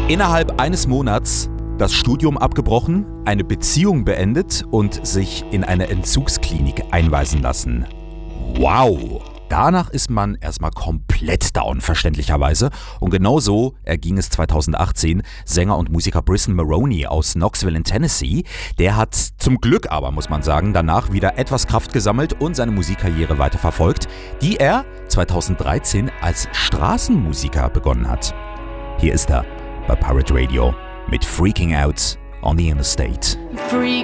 Innerhalb eines Monats das Studium abgebrochen, eine Beziehung beendet und sich in eine Entzugsklinik einweisen lassen. Wow! Danach ist man erstmal komplett down, verständlicherweise. Und genauso erging es 2018 Sänger und Musiker Briston Maroney aus Knoxville in Tennessee. Der hat zum Glück aber, muss man sagen, danach wieder etwas Kraft gesammelt und seine Musikkarriere weiter verfolgt, die er 2013 als Straßenmusiker begonnen hat. Hier ist er bei Pirate Radio mit Freaking Out on the Interstate. Freaking